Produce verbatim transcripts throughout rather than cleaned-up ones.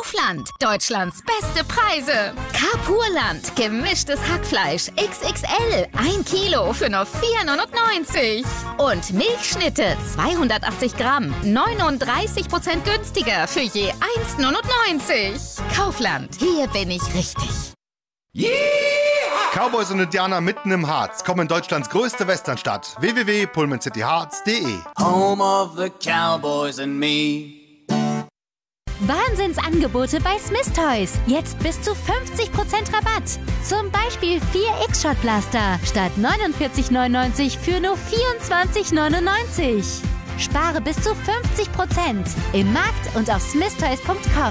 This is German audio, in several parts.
Kaufland. Deutschlands beste Preise. Carpurland. Gemischtes Hackfleisch X X L. Ein Kilo für nur vier neunundneunzig. Und Milchschnitte zweihundertachtzig Gramm. neununddreißig Prozent günstiger für je eins neunundneunzig. Kaufland. Hier bin ich richtig. Yeah! Cowboys und Indianer mitten im Harz kommen in Deutschlands größte Westernstadt. w w w punkt pullman city harz punkt d e. Home of the Cowboys and me. Wahnsinnsangebote bei Smith Toys. Jetzt bis zu fünfzig Prozent Rabatt. Zum Beispiel vier X-Shot-Blaster statt neunundvierzig neunundneunzig für nur vierundzwanzig neunundneunzig. Spare bis zu fünfzig Prozent im Markt und auf smith toys punkt com.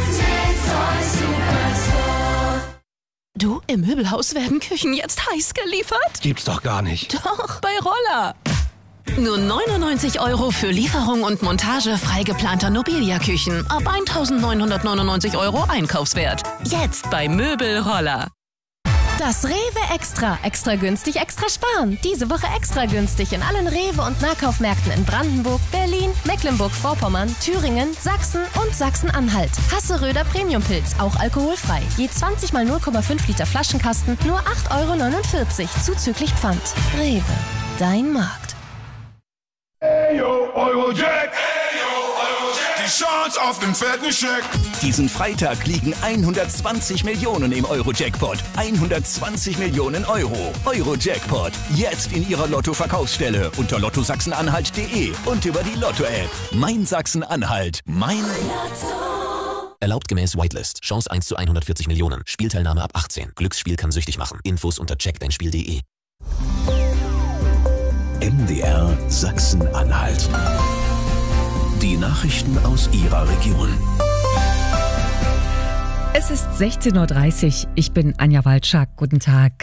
Du, im Möbelhaus werden Küchen jetzt heiß geliefert? Gibt's doch gar nicht. Doch, bei Roller. Nur neunundneunzig Euro für Lieferung und Montage frei geplanter Nobilia-Küchen. Ab eintausendneunhundertneunundneunzig Euro Einkaufswert. Jetzt bei Möbelroller. Das Rewe Extra. Extra günstig, extra sparen. Diese Woche extra günstig in allen Rewe- und Nahkaufmärkten in Brandenburg, Berlin, Mecklenburg-Vorpommern, Thüringen, Sachsen und Sachsen-Anhalt. Hasseröder Premiumpilz, auch alkoholfrei. Je zwanzig mal null Komma fünf Liter Flaschenkasten, nur acht Euro neunundvierzig, zuzüglich Pfand. Rewe, dein Markt. Hey yo, Eurojack! Hey yo, Eurojack! Die Chance auf den fetten Scheck! Diesen Freitag liegen hundertzwanzig Millionen im Euro-Jackpot. hundertzwanzig Millionen Euro. Euro-Jackpot. Jetzt in Ihrer Lotto-Verkaufsstelle unter lotto sachsen-anhalt punkt de und über die Lotto-App. Mein Sachsen-Anhalt. Mein Lotto. Erlaubt gemäß Whitelist. Chance eins zu hundertvierzig Millionen. Spielteilnahme ab achtzehn. Glücksspiel kann süchtig machen. Infos unter check dein spiel punkt de. M D R Sachsen-Anhalt. Die Nachrichten aus Ihrer Region. Es ist sechzehn Uhr dreißig. Ich bin Anja Walczak. Guten Tag.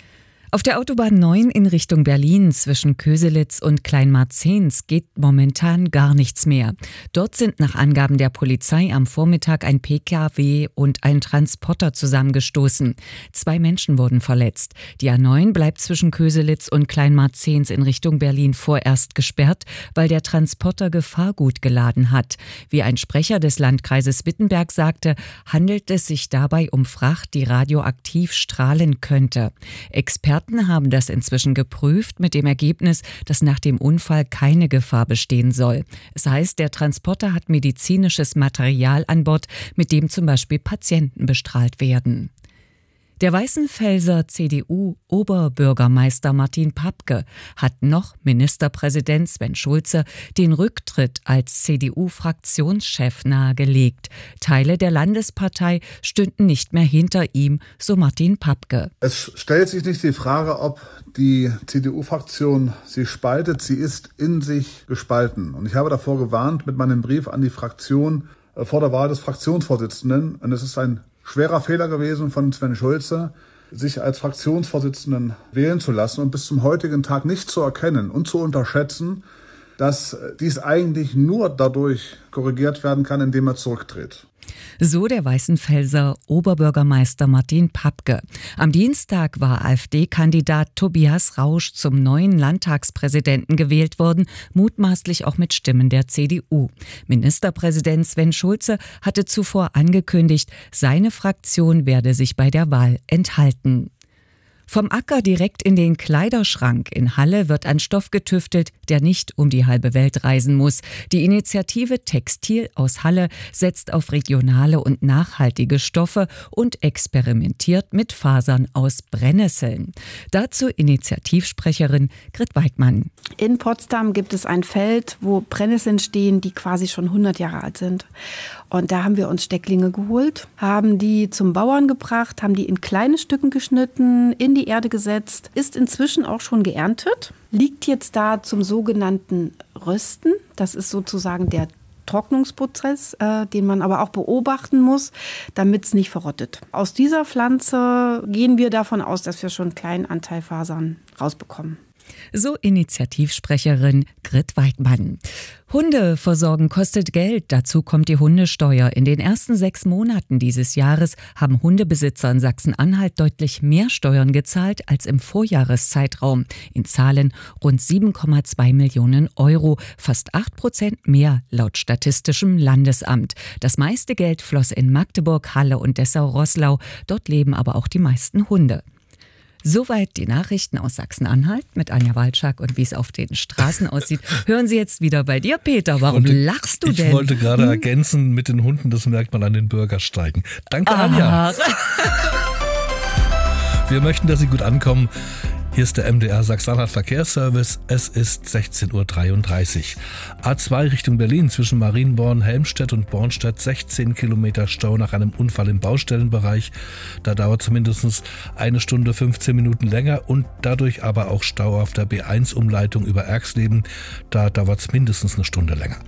Auf der Autobahn neun in Richtung Berlin zwischen Köselitz und Kleinmarzens geht momentan gar nichts mehr. Dort sind nach Angaben der Polizei am Vormittag ein P K W und ein Transporter zusammengestoßen. Zwei Menschen wurden verletzt. Die A neun bleibt zwischen Köselitz und Kleinmarzens in Richtung Berlin vorerst gesperrt, weil der Transporter Gefahrgut geladen hat. Wie ein Sprecher des Landkreises Wittenberg sagte, handelt es sich dabei um Fracht, die radioaktiv strahlen könnte. Experten haben das inzwischen geprüft mit dem Ergebnis, dass nach dem Unfall keine Gefahr bestehen soll. Es heißt, der Transporter hat medizinisches Material an Bord, mit dem zum Beispiel Patienten bestrahlt werden. Der Weißenfelser C D U-Oberbürgermeister Martin Papke hat noch Ministerpräsident Sven Schulze den Rücktritt als C D U-Fraktionschef nahegelegt. Teile der Landespartei stünden nicht mehr hinter ihm, so Martin Papke. Es stellt sich nicht die Frage, ob die C D U-Fraktion sich spaltet. Sie ist in sich gespalten. Und ich habe davor gewarnt mit meinem Brief an die Fraktion äh, vor der Wahl des Fraktionsvorsitzenden. Und es ist ein schwerer Fehler gewesen von Sven Schulze, sich als Fraktionsvorsitzenden wählen zu lassen und bis zum heutigen Tag nicht zu erkennen und zu unterschätzen, dass dies eigentlich nur dadurch korrigiert werden kann, indem er zurücktritt. So der Weißenfelser Oberbürgermeister Martin Papke. Am Dienstag war AfD-Kandidat Tobias Rausch zum neuen Landtagspräsidenten gewählt worden, mutmaßlich auch mit Stimmen der C D U. Ministerpräsident Sven Schulze hatte zuvor angekündigt, seine Fraktion werde sich bei der Wahl enthalten. Vom Acker direkt in den Kleiderschrank in Halle wird ein Stoff getüftelt, der nicht um die halbe Welt reisen muss. Die Initiative Textil aus Halle setzt auf regionale und nachhaltige Stoffe und experimentiert mit Fasern aus Brennnesseln. Dazu Initiativsprecherin Grit Weidmann. In Potsdam gibt es ein Feld, wo Brennnesseln stehen, die quasi schon hundert Jahre alt sind. Und da haben wir uns Stecklinge geholt, haben die zum Bauern gebracht, haben die in kleine Stücken geschnitten, in die Erde gesetzt, ist inzwischen auch schon geerntet, liegt jetzt da zum sogenannten Rösten. Das ist sozusagen der Trocknungsprozess, äh, den man aber auch beobachten muss, damit es nicht verrottet. Aus dieser Pflanze gehen wir davon aus, dass wir schon einen kleinen Anteil Fasern rausbekommen. So Initiativsprecherin Grit Weidmann. Hunde versorgen kostet Geld. Dazu kommt die Hundesteuer. In den ersten sechs Monaten dieses Jahres haben Hundebesitzer in Sachsen-Anhalt deutlich mehr Steuern gezahlt als im Vorjahreszeitraum. In Zahlen rund sieben Komma zwei Millionen Euro, fast acht Prozent mehr laut Statistischem Landesamt. Das meiste Geld floss in Magdeburg, Halle und Dessau-Roßlau. Dort leben aber auch die meisten Hunde. Soweit die Nachrichten aus Sachsen-Anhalt mit Anja Walczak und wie es auf den Straßen aussieht. Hören Sie jetzt wieder bei dir, Peter. Warum wollte, lachst du ich denn? Ich wollte gerade hm? ergänzen mit den Hunden, das merkt man an den Bürgersteigen. Danke, Aha. Anja. Wir möchten, dass Sie gut ankommen. Hier ist der M D R Sachsen-Anhalt Verkehrsservice. Es ist sechzehn Uhr dreiunddreißig. A zwei Richtung Berlin zwischen Marienborn, Helmstedt und Bornstedt. sechzehn Kilometer Stau nach einem Unfall im Baustellenbereich. Da dauert es mindestens eine Stunde fünfzehn Minuten länger und dadurch aber auch Stau auf der B eins Umleitung über Erxleben. Da dauert es mindestens eine Stunde länger.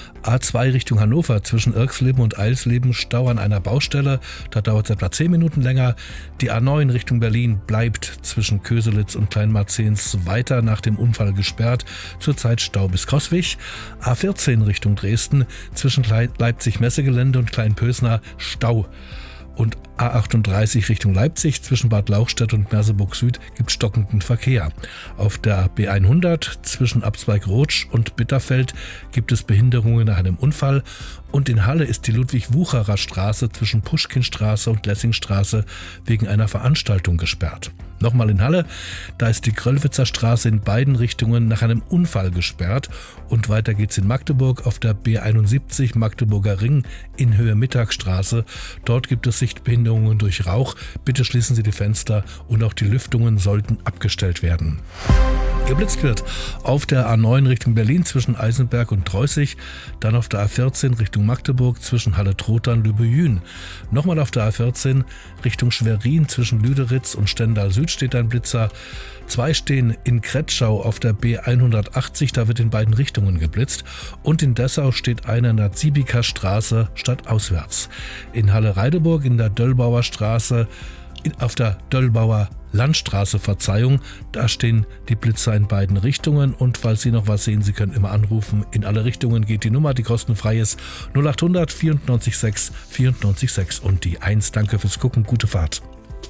A zwei Richtung Hannover zwischen Irxleben und Eilsleben, Stau an einer Baustelle, da dauert es etwa zehn Minuten länger. Die A neun Richtung Berlin bleibt zwischen Köselitz und Kleinmarzens weiter nach dem Unfall gesperrt, zurzeit Stau bis Coswig. A vierzehn Richtung Dresden zwischen Leipzig-Messegelände und Kleinpösner, Stau. Und A achtunddreißig Richtung Leipzig zwischen Bad Lauchstädt und Merseburg Süd gibt stockenden Verkehr. Auf der B hundert zwischen Abzweig-Rotsch und Bitterfeld gibt es Behinderungen nach einem Unfall. Und in Halle ist die Ludwig-Wucherer-Straße zwischen Puschkinstraße und Lessingstraße wegen einer Veranstaltung gesperrt. Nochmal in Halle, da ist die Kröllwitzer Straße in beiden Richtungen nach einem Unfall gesperrt. Und weiter geht's in Magdeburg auf der B einundsiebzig Magdeburger Ring in Höhe Mittagstraße. Dort gibt es Sichtbehinderungen durch Rauch. Bitte schließen Sie die Fenster und auch die Lüftungen sollten abgestellt werden. Geblitzt wird auf der A neun Richtung Berlin zwischen Eisenberg und Treußig, dann auf der A vierzehn Richtung Magdeburg zwischen Halle-Trotern, Lübejün. Nochmal auf der A vierzehn Richtung Schwerin zwischen Lüderitz und Stendal Süd steht ein Blitzer. Zwei stehen in Kretschau auf der B hundertachtzig, da wird in beiden Richtungen geblitzt. Und in Dessau steht einer in der Ziebiker Straße stadtauswärts. In Halle-Reideburg in der Döllbauer Straße, auf der Döllbauer Landstraße, Verzeihung, da stehen die Blitzer in beiden Richtungen und falls Sie noch was sehen, Sie können immer anrufen. In alle Richtungen geht die Nummer, die kostenfrei ist null achthundert vierundneunzig sechs vierundneunzig sechs und die eins. Danke fürs Gucken, gute Fahrt.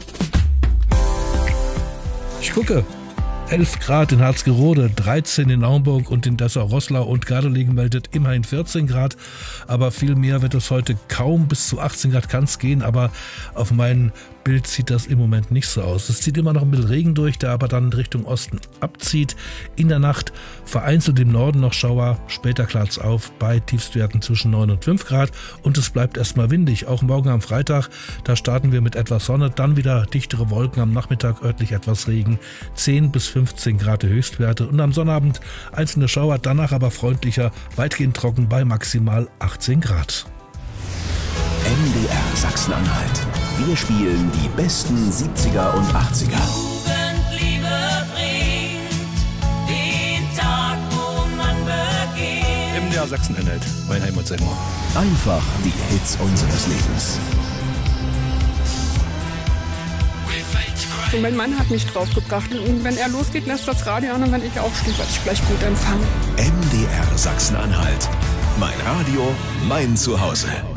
Ich gucke. elf Grad in Harzgerode, dreizehn in Naumburg und in Dessau-Roßlau und Gardelegen meldet immerhin vierzehn Grad. Aber viel mehr wird es heute kaum. Bis zu achtzehn Grad kann es gehen, aber auf meinen Bild sieht das im Moment nicht so aus. Es zieht immer noch ein bisschen Regen durch, der aber dann Richtung Osten abzieht. In der Nacht vereinzelt im Norden noch Schauer, später klart's auf bei Tiefstwerten zwischen neun und fünf Grad und es bleibt erstmal windig. Auch morgen am Freitag, da starten wir mit etwas Sonne, dann wieder dichtere Wolken, am Nachmittag örtlich etwas Regen, zehn bis fünfzehn Grad Höchstwerte und am Sonnabend einzelne Schauer, danach aber freundlicher, weitgehend trocken bei maximal achtzehn Grad. M D R Sachsen-Anhalt. Wir spielen die besten siebziger und achtziger. Jugendliebe bringt den Tag, wo man beginnt. M D R Sachsen-Anhalt, mein Heimatsender. Einfach die Hits unseres Lebens. Und mein Mann hat mich draufgebracht. Und wenn er losgeht, lässt das Radio an und wenn ich aufstehe, werde ich gleich gut empfangen. M D R Sachsen-Anhalt. Mein Radio, mein Zuhause.